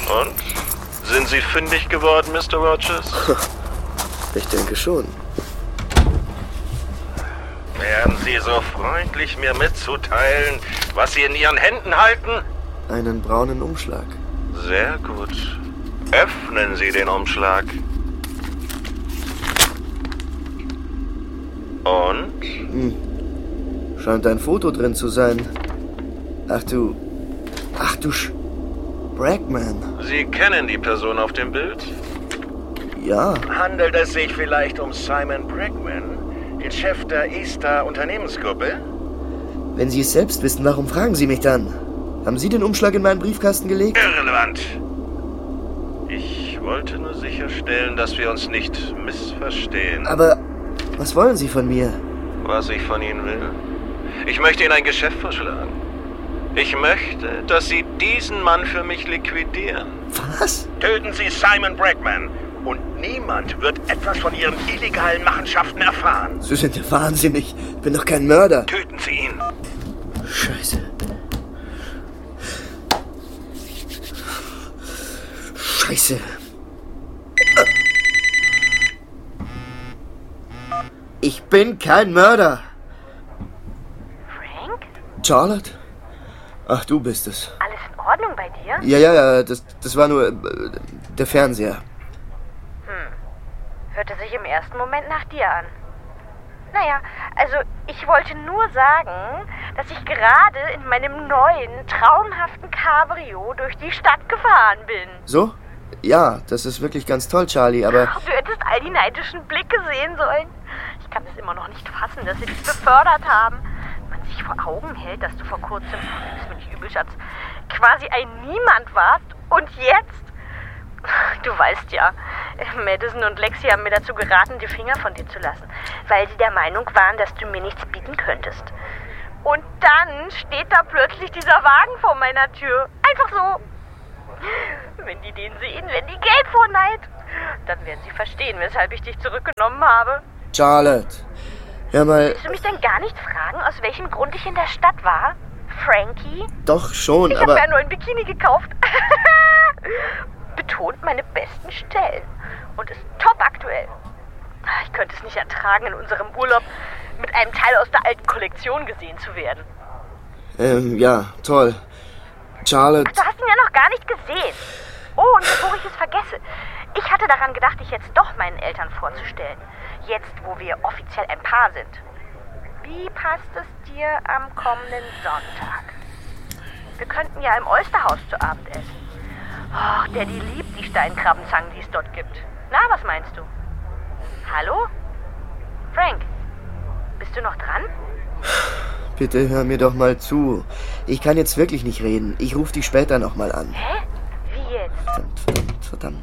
Und? Sind Sie fündig geworden, Mr. Rogers? Ich denke schon. Wären Sie so freundlich, mir mitzuteilen, was Sie in Ihren Händen halten? Einen braunen Umschlag. Sehr gut. Öffnen Sie den Umschlag. Und? Scheint ein Foto drin zu sein. Ach du Brackman. Sie kennen die Person auf dem Bild? Ja. Handelt es sich vielleicht um Simon Brackman, den Chef der Easter Unternehmensgruppe? Wenn Sie es selbst wissen, warum fragen Sie mich dann? Haben Sie den Umschlag in meinen Briefkasten gelegt? Irrelevant. Ich wollte nur sicherstellen, dass wir uns nicht missverstehen. Aber was wollen Sie von mir? Was ich von Ihnen will? Ich möchte Ihnen ein Geschäft vorschlagen. Ich möchte, dass Sie diesen Mann für mich liquidieren. Was? Töten Sie Simon Brackman und niemand wird etwas von Ihren illegalen Machenschaften erfahren. Sie sind ja wahnsinnig. Ich bin doch kein Mörder. Töten Sie ihn. Scheiße. Scheiße. Ich bin kein Mörder. Frank? Charlotte? Ach, du bist es. Alles in Ordnung bei dir? Ja, das war nur der Fernseher. Hörte sich im ersten Moment nach dir an. Naja, also ich wollte nur sagen, dass ich gerade in meinem neuen, traumhaften Cabrio durch die Stadt gefahren bin. So? Ja, das ist wirklich ganz toll, Charlie, aber... Du hättest all die neidischen Blicke sehen sollen. Ich kann es immer noch nicht fassen, dass sie dich befördert haben. Man sich vor Augen hält, dass du vor kurzem, ist mir nicht übel, Schatz, quasi ein Niemand warst. Und jetzt? Du weißt ja, Madison und Lexi haben mir dazu geraten, die Finger von dir zu lassen, weil sie der Meinung waren, dass du mir nichts bieten könntest. Und dann steht da plötzlich dieser Wagen vor meiner Tür. Einfach so. Wenn die den sehen, wenn die Geld vor Neid, dann werden sie verstehen, weshalb ich dich zurückgenommen habe. Charlotte, hör mal... Willst du mich denn gar nicht fragen, aus welchem Grund ich in der Stadt war? Frankie? Doch schon, Ich aber... habe mir einen neuen Bikini gekauft. Betont meine besten Stellen und ist top aktuell. Ich könnte es nicht ertragen, in unserem Urlaub mit einem Teil aus der alten Kollektion gesehen zu werden. Ja, toll. Charlotte... Ach, du hast ihn ja noch gar nicht gesehen. Oh, und bevor ich es vergesse, ich hatte daran gedacht, dich jetzt doch meinen Eltern vorzustellen. Jetzt, wo wir offiziell ein Paar sind. Wie passt es dir am kommenden Sonntag? Wir könnten ja im Oysterhaus zu Abend essen. Oh, Daddy liebt die Steinkrabbenzangen, die es dort gibt. Na, was meinst du? Hallo? Frank, bist du noch dran? Bitte hör mir doch mal zu. Ich kann jetzt wirklich nicht reden. Ich rufe dich später nochmal an. Hä? Wie jetzt? Verdammt.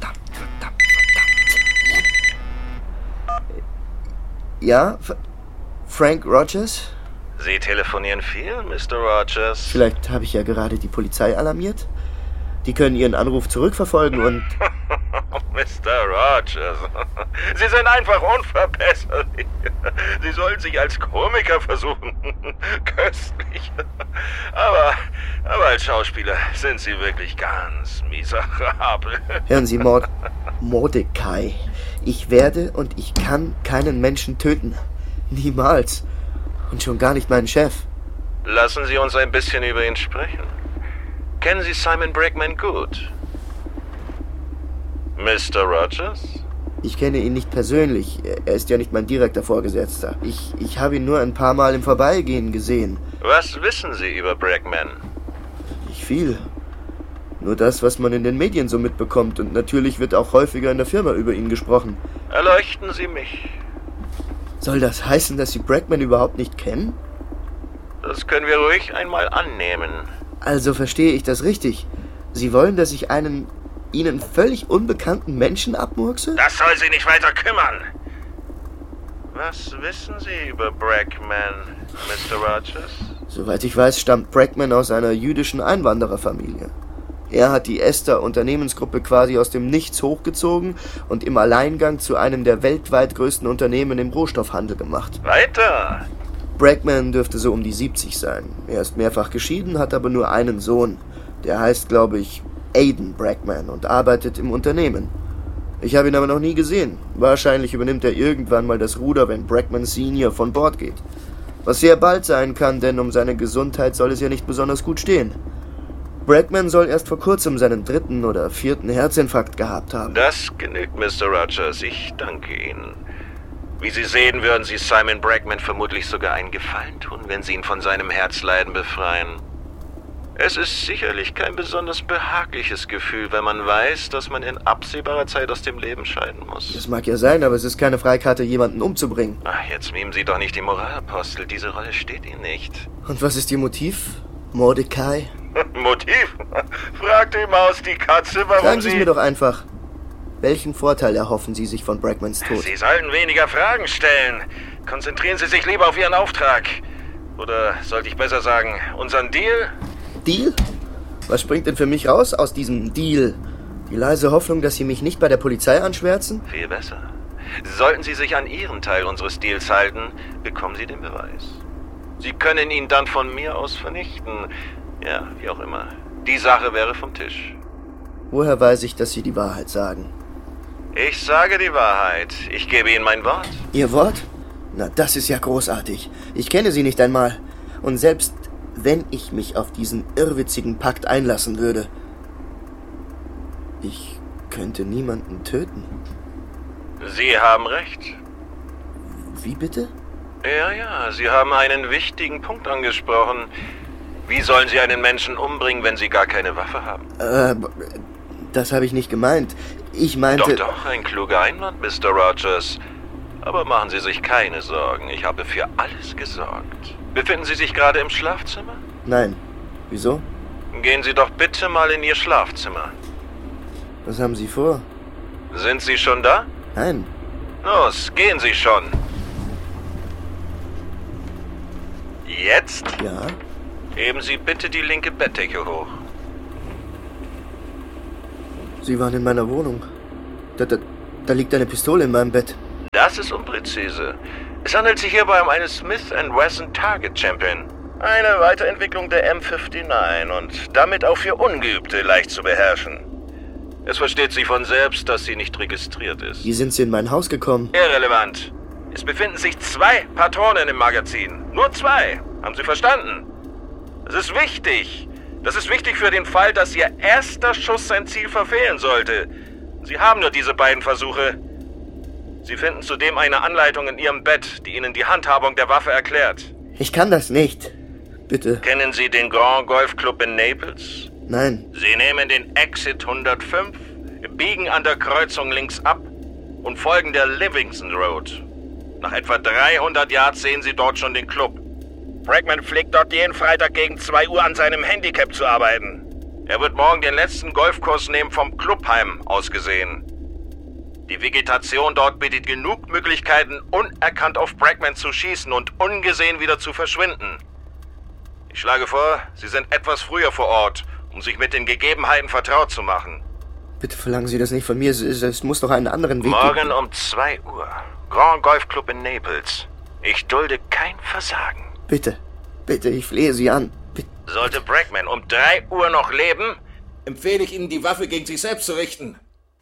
Ja? Frank Rogers? Sie telefonieren viel, Mr. Rogers? Vielleicht habe ich ja gerade die Polizei alarmiert. Die können Ihren Anruf zurückverfolgen und... Mr. Rogers, Sie sind einfach unverbesserlich. Sie sollen sich als Komiker versuchen. Köstlich. Aber als Schauspieler sind Sie wirklich ganz miserabel. Hören Sie, Mordecai. Ich werde und ich kann keinen Menschen töten. Niemals. Und schon gar nicht meinen Chef. Lassen Sie uns ein bisschen über ihn sprechen. Kennen Sie Simon Brackman gut? Mr. Rogers? Ich kenne ihn nicht persönlich. Er ist ja nicht mein direkter Vorgesetzter. Ich habe ihn nur ein paar Mal im Vorbeigehen gesehen. Was wissen Sie über Brackman? Nicht viel. Nur das, was man in den Medien so mitbekommt. Und natürlich wird auch häufiger in der Firma über ihn gesprochen. Erleuchten Sie mich. Soll das heißen, dass Sie Brackman überhaupt nicht kennen? Das können wir ruhig einmal annehmen. Also verstehe ich das richtig. Sie wollen, dass ich einen Ihnen völlig unbekannten Menschen abmurkse? Das soll Sie nicht weiter kümmern. Was wissen Sie über Brackman, Mr. Rogers? Soweit ich weiß, stammt Brackman aus einer jüdischen Einwandererfamilie. Er hat die Ester Unternehmensgruppe quasi aus dem Nichts hochgezogen und im Alleingang zu einem der weltweit größten Unternehmen im Rohstoffhandel gemacht. Weiter! Brackman dürfte so um die 70 sein. Er ist mehrfach geschieden, hat aber nur einen Sohn. Der heißt, glaube ich, Aiden Brackman und arbeitet im Unternehmen. Ich habe ihn aber noch nie gesehen. Wahrscheinlich übernimmt er irgendwann mal das Ruder, wenn Brackman Senior von Bord geht. Was sehr bald sein kann, denn um seine Gesundheit soll es ja nicht besonders gut stehen. Brackman soll erst vor kurzem seinen 3. oder 4. Herzinfarkt gehabt haben. Das genügt, Mr. Rogers. Ich danke Ihnen. Wie Sie sehen, würden Sie Simon Brackman vermutlich sogar einen Gefallen tun, wenn Sie ihn von seinem Herzleiden befreien. Es ist sicherlich kein besonders behagliches Gefühl, wenn man weiß, dass man in absehbarer Zeit aus dem Leben scheiden muss. Das mag ja sein, aber es ist keine Freikarte, jemanden umzubringen. Ach, jetzt mimen Sie doch nicht die Moralapostel. Diese Rolle steht Ihnen nicht. Und was ist Ihr Motiv, Mordecai? Motiv? Fragt die Maus die Katze, warum Sagen Sie es mir doch einfach. Welchen Vorteil erhoffen Sie sich von Brackmans Tod? Sie sollten weniger Fragen stellen. Konzentrieren Sie sich lieber auf Ihren Auftrag. Oder sollte ich besser sagen, unseren Deal? Deal? Was springt denn für mich raus aus diesem Deal? Die leise Hoffnung, dass Sie mich nicht bei der Polizei anschwärzen? Viel besser. Sollten Sie sich an Ihren Teil unseres Deals halten, bekommen Sie den Beweis. Sie können ihn dann von mir aus vernichten. Ja, wie auch immer. Die Sache wäre vom Tisch. Woher weiß ich, dass Sie die Wahrheit sagen? Ich sage die Wahrheit. Ich gebe Ihnen mein Wort. Ihr Wort? Na, das ist ja großartig. Ich kenne Sie nicht einmal. Und selbst wenn ich mich auf diesen irrwitzigen Pakt einlassen würde, ich könnte niemanden töten. Sie haben recht. Wie bitte? Ja, Sie haben einen wichtigen Punkt angesprochen. Wie sollen Sie einen Menschen umbringen, wenn Sie gar keine Waffe haben? Das habe ich nicht gemeint. Ich meinte... Doch, ein kluger Einwand, Mr. Rogers. Aber machen Sie sich keine Sorgen. Ich habe für alles gesorgt. Befinden Sie sich gerade im Schlafzimmer? Nein. Wieso? Gehen Sie doch bitte mal in Ihr Schlafzimmer. Was haben Sie vor? Sind Sie schon da? Nein. Los, gehen Sie schon. Jetzt? Ja? Heben Sie bitte die linke Bettdecke hoch. Sie waren in meiner Wohnung. Da liegt eine Pistole in meinem Bett. Das ist unpräzise. Es handelt sich hierbei um eine Smith & Wesson Target Champion. Eine Weiterentwicklung der M59 und damit auch für Ungeübte leicht zu beherrschen. Es versteht sich von selbst, dass sie nicht registriert ist. Wie sind Sie in mein Haus gekommen? Irrelevant. Es befinden sich 2 Patronen im Magazin. Nur 2. Haben Sie verstanden? Das ist wichtig. Das ist wichtig für den Fall, dass Ihr erster Schuss sein Ziel verfehlen sollte. Sie haben nur diese beiden Versuche. Sie finden zudem eine Anleitung in Ihrem Bett, die Ihnen die Handhabung der Waffe erklärt. Ich kann das nicht. Bitte. Kennen Sie den Grand Golf Club in Naples? Nein. Sie nehmen den Exit 105, biegen an der Kreuzung links ab und folgen der Livingston Road. Nach etwa 300 Yards sehen Sie dort schon den Club. Brackman pflegt dort jeden Freitag gegen 2 Uhr an seinem Handicap zu arbeiten. Er wird morgen den letzten Golfkurs nehmen vom Clubheim aus gesehen. Die Vegetation dort bietet genug Möglichkeiten, unerkannt auf Brackman zu schießen und ungesehen wieder zu verschwinden. Ich schlage vor, Sie sind etwas früher vor Ort, um sich mit den Gegebenheiten vertraut zu machen. Bitte verlangen Sie das nicht von mir. Es muss doch einen anderen Weg geben. Morgen um 2 Uhr. Grand Golf Club in Naples. Ich dulde kein Versagen. Bitte, ich flehe Sie an. Bitte. Sollte Brackman um 3 Uhr noch leben, empfehle ich Ihnen, die Waffe gegen sich selbst zu richten.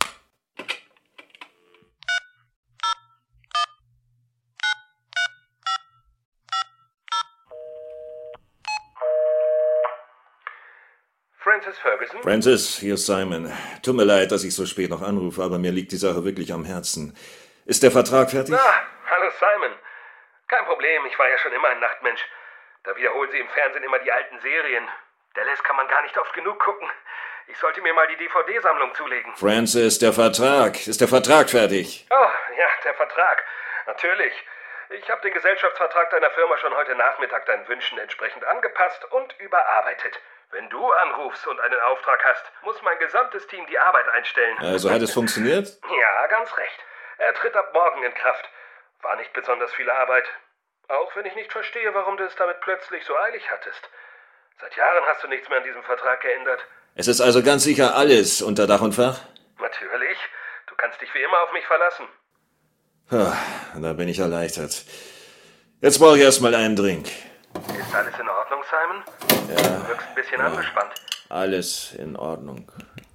Francis Ferguson? Francis, hier ist Simon. Tut mir leid, dass ich so spät noch anrufe, aber mir liegt die Sache wirklich am Herzen. Ist der Vertrag fertig? Hallo Simon. Kein Problem, ich war ja schon immer ein Nachtmensch. Da wiederholen sie im Fernsehen immer die alten Serien. Dallas kann man gar nicht oft genug gucken. Ich sollte mir mal die DVD-Sammlung zulegen. Francis, der Vertrag. Ist der Vertrag fertig? Oh, ja, der Vertrag. Natürlich. Ich habe den Gesellschaftsvertrag deiner Firma schon heute Nachmittag deinen Wünschen entsprechend angepasst und überarbeitet. Wenn du anrufst und einen Auftrag hast, muss mein gesamtes Team die Arbeit einstellen. Also hat es funktioniert? Ja, ganz recht. Er tritt ab morgen in Kraft. War nicht besonders viel Arbeit. Auch wenn ich nicht verstehe, warum du es damit plötzlich so eilig hattest. Seit Jahren hast du nichts mehr an diesem Vertrag geändert. Es ist also ganz sicher alles unter Dach und Fach? Natürlich. Du kannst dich wie immer auf mich verlassen. Da bin ich erleichtert. Jetzt brauche ich erstmal einen Drink. Ist alles in Ordnung, Simon? Ja. Du wirkst ein bisschen angespannt. Alles in Ordnung.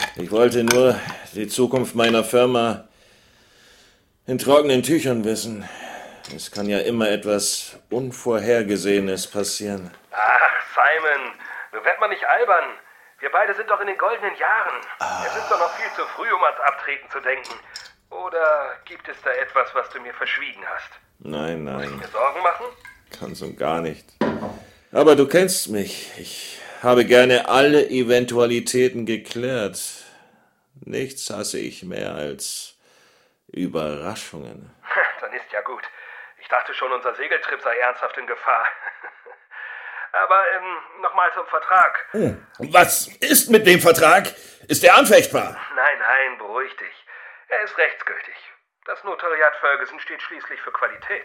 Ich wollte nur die Zukunft meiner Firma in trockenen Tüchern wissen. Es kann ja immer etwas Unvorhergesehenes passieren. Ach, Simon, nun wird man nicht albern. Wir beide sind doch in den goldenen Jahren. Es ist doch noch viel zu früh, um ans Abtreten zu denken. Oder gibt es da etwas, was du mir verschwiegen hast? Nein. Muss ich mir Sorgen machen? Ganz und gar nicht. Aber du kennst mich. Ich habe gerne alle Eventualitäten geklärt. Nichts hasse ich mehr als Überraschungen. Dann ist ja gut. Ich dachte schon, unser Segeltrip sei ernsthaft in Gefahr. Aber nochmal zum Vertrag. Was ist mit dem Vertrag? Ist er anfechtbar? Nein, beruhig dich. Er ist rechtsgültig. Das Notariat Ferguson steht schließlich für Qualität.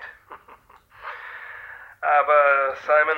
Aber, Simon,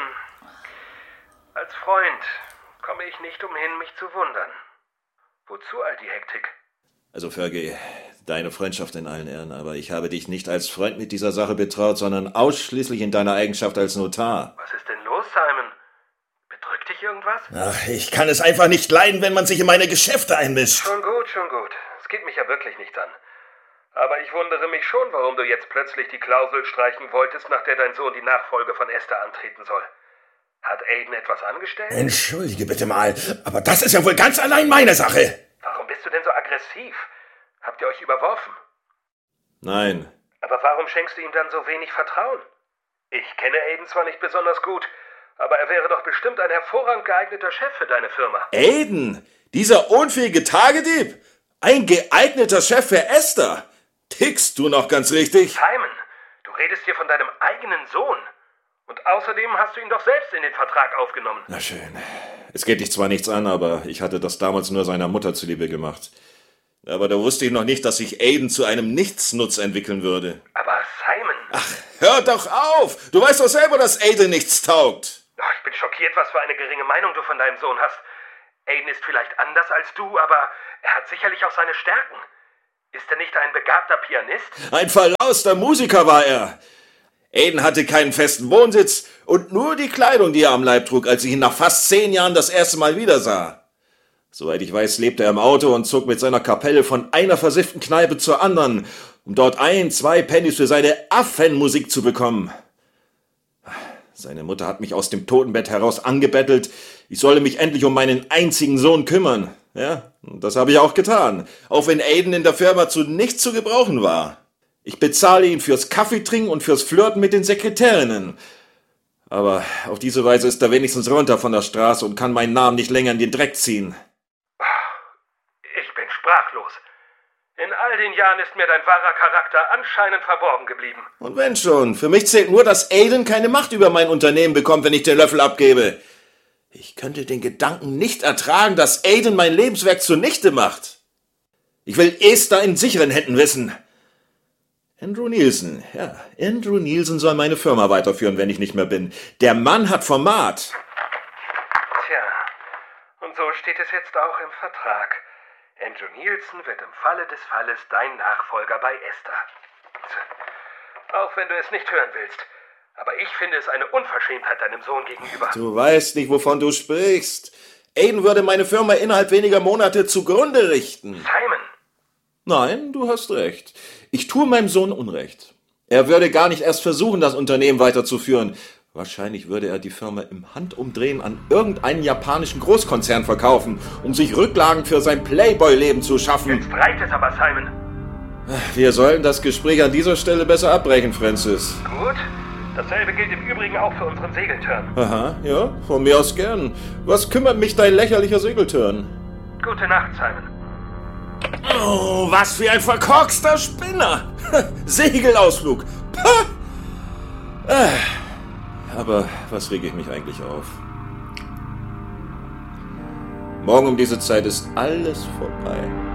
als Freund komme ich nicht umhin, mich zu wundern. Wozu all die Hektik? Also, Fergie, deine Freundschaft in allen Ehren, aber ich habe dich nicht als Freund mit dieser Sache betraut, sondern ausschließlich in deiner Eigenschaft als Notar. Was ist denn los, Simon? Bedrückt dich irgendwas? Ach, ich kann es einfach nicht leiden, wenn man sich in meine Geschäfte einmischt. Schon gut. Es geht mich ja wirklich nichts an. Aber ich wundere mich schon, warum du jetzt plötzlich die Klausel streichen wolltest, nach der dein Sohn die Nachfolge von Esther antreten soll. Hat Aiden etwas angestellt? Entschuldige bitte mal, aber das ist ja wohl ganz allein meine Sache. Warum bist du denn so aggressiv? Habt ihr euch überworfen? Nein. Aber warum schenkst du ihm dann so wenig Vertrauen? Ich kenne Aiden zwar nicht besonders gut, aber er wäre doch bestimmt ein hervorragend geeigneter Chef für deine Firma. Aiden? Dieser unfähige Tagedieb? Ein geeigneter Chef für Esther? Tickst du noch ganz richtig? Simon, du redest hier von deinem eigenen Sohn. Und außerdem hast du ihn doch selbst in den Vertrag aufgenommen. Na schön. Es geht dich zwar nichts an, aber ich hatte das damals nur seiner Mutter zuliebe gemacht. Aber da wusste ich noch nicht, dass sich Aiden zu einem Nichtsnutz entwickeln würde. Aber Simon... Ach, hör doch auf! Du weißt doch selber, dass Aiden nichts taugt. Oh, ich bin schockiert, was für eine geringe Meinung du von deinem Sohn hast. Aiden ist vielleicht anders als du, aber er hat sicherlich auch seine Stärken. Ist er nicht ein begabter Pianist? Ein verlauster Musiker war er. Aiden hatte keinen festen Wohnsitz und nur die Kleidung, die er am Leib trug, als ich ihn nach fast 10 Jahren das erste Mal wieder sah. Soweit ich weiß, lebte er im Auto und zog mit seiner Kapelle von einer versifften Kneipe zur anderen, um dort 1-2 Pennies für seine Affenmusik zu bekommen. Seine Mutter hat mich aus dem Totenbett heraus angebettelt, ich solle mich endlich um meinen einzigen Sohn kümmern. Ja, das habe ich auch getan, auch wenn Aiden in der Firma zu nichts zu gebrauchen war. Ich bezahle ihn fürs Kaffeetrinken und fürs Flirten mit den Sekretärinnen. Aber auf diese Weise ist er wenigstens runter von der Straße und kann meinen Namen nicht länger in den Dreck ziehen. Ich bin sprachlos. In all den Jahren ist mir dein wahrer Charakter anscheinend verborgen geblieben. Und wenn schon, für mich zählt nur, dass Aiden keine Macht über mein Unternehmen bekommt, wenn ich den Löffel abgebe. Ich könnte den Gedanken nicht ertragen, dass Aiden mein Lebenswerk zunichte macht. Ich will Esther in sicheren Händen wissen. Andrew Nielsen, ja, Andrew Nielsen soll meine Firma weiterführen, wenn ich nicht mehr bin. Der Mann hat Format. Tja, und so steht es jetzt auch im Vertrag. Andrew Nielsen wird im Falle des Falles dein Nachfolger bei Esther. Auch wenn du es nicht hören willst. Aber ich finde es eine Unverschämtheit deinem Sohn gegenüber. Du weißt nicht, wovon du sprichst. Aiden würde meine Firma innerhalb weniger Monate zugrunde richten. Simon! Nein, du hast recht. Ich tue meinem Sohn Unrecht. Er würde gar nicht erst versuchen, das Unternehmen weiterzuführen. Wahrscheinlich würde er die Firma im Handumdrehen an irgendeinen japanischen Großkonzern verkaufen, um sich Rücklagen für sein Playboy-Leben zu schaffen. Jetzt reicht es aber, Simon. Wir sollten das Gespräch an dieser Stelle besser abbrechen, Francis. Gut. Dasselbe gilt im Übrigen auch für unseren Segeltörn. Aha, ja, von mir aus gern. Was kümmert mich dein lächerlicher Segeltörn? Gute Nacht, Simon. Oh, was für ein verkorkster Spinner! Segelausflug! Pah! Aber was rege ich mich eigentlich auf? Morgen um diese Zeit ist alles vorbei.